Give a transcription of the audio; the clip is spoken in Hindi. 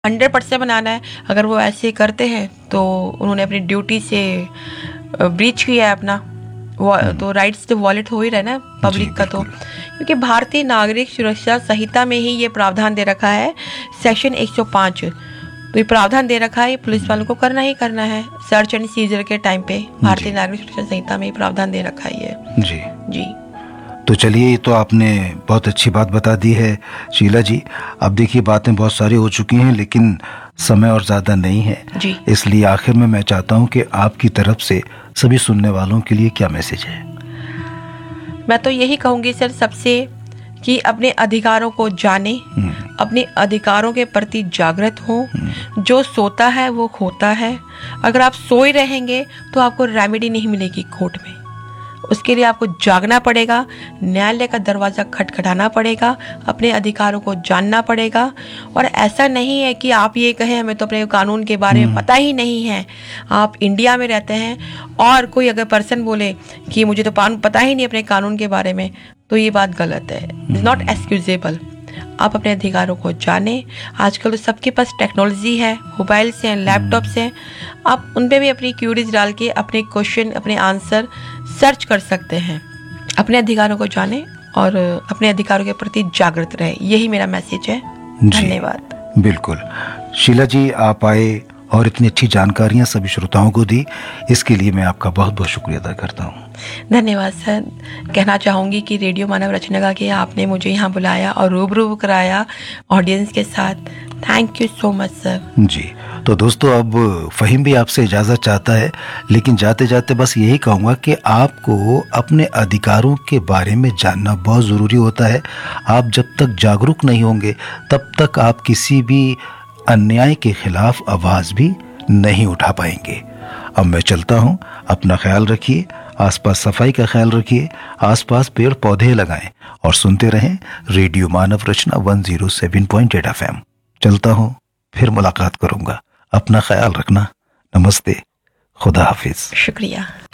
100% बनाना है। अगर वो ऐसे करते हैं तो उन्होंने अपनी ड्यूटी से ब्रीच किया है अपना, तो राइट्स तो वॉलेट हो ही रहा है ना पब्लिक का। तो क्योंकि भारतीय नागरिक सुरक्षा संहिता में ही ये प्रावधान दे रखा है, सेक्शन 105, तो ये प्रावधान दे रखा है, पुलिस वालों को करना ही करना है सर्च एंड सीजर के टाइम पे। भारतीय नागरिक सुरक्षा संहिता में ये प्रावधान दे रखा है ये। जी जी। तो चलिए, तो आपने बहुत अच्छी बात बता दी है शीला जी। अब देखिए, बातें बहुत सारी हो चुकी हैं लेकिन समय और ज़्यादा नहीं है जी। इसलिए आखिर में मैं चाहता हूं कि आपकी तरफ से सभी सुनने वालों के लिए क्या मैसेज है? मैं तो यही कहूँगी सर सबसे कि अपने अधिकारों को जाने, अपने अधिकारों के प्रति जागृत हो। जो सोता है वो खोता है। अगर आप सोए रहेंगे तो आपको रेमेडी नहीं मिलेगी कोर्ट में, उसके लिए आपको जागना पड़ेगा, न्यायालय का दरवाज़ा खटखटाना पड़ेगा, अपने अधिकारों को जानना पड़ेगा। और ऐसा नहीं है कि आप ये कहें हमें तो अपने कानून के बारे में पता ही नहीं है। आप इंडिया में रहते हैं और कोई अगर पर्सन बोले कि मुझे तो पता ही नहीं अपने कानून के बारे में, तो ये बात गलत है, इज़ नॉट एक्सक्यूजेबल। आप अपने अधिकारों को जानें। आजकल तो सबके पास टेक्नोलॉजी है, मोबाइल से हैं, लैपटॉप से हैं, आप उन पे भी अपनी क्यूरीज डाल के अपने क्वेश्चन, अपने आंसर सर्च कर सकते हैं। अपने अधिकारों को जानें और अपने अधिकारों के प्रति जागृत रहें, यही मेरा मैसेज है। धन्यवाद। बिल्कुल शीला जी, आप आए और इतनी अच्छी जानकारियां सभी श्रोताओं को दी, इसके लिए मैं आपका बहुत बहुत शुक्रिया अदा करता हूँ। धन्यवाद सर। कहना चाहूँगी कि रेडियो मानव रचना का कि आपने मुझे यहाँ बुलाया और रूबरू कराया ऑडियंस के साथ। Thank you so much sir. जी, तो दोस्तों, अब फ़हीम भी आपसे इजाज़त चाहता है, लेकिन जाते जाते बस यही कहूँगा कि आपको अपने अधिकारों के बारे में जानना बहुत ज़रूरी होता है। आप जब तक जागरूक नहीं होंगे तब तक आप किसी भी अन्याय के खिलाफ आवाज़ भी नहीं उठा पाएंगे। अब मैं चलता हूँ, अपना ख्याल रखिए, आसपास सफाई का ख्याल रखिए, आसपास पेड़ पौधे लगाएं और सुनते रहें रेडियो मानव रचना 107.8 FM। चलता हूँ, फिर मुलाकात करूंगा। अपना ख्याल रखना। नमस्ते, खुदा हाफिज। शुक्रिया।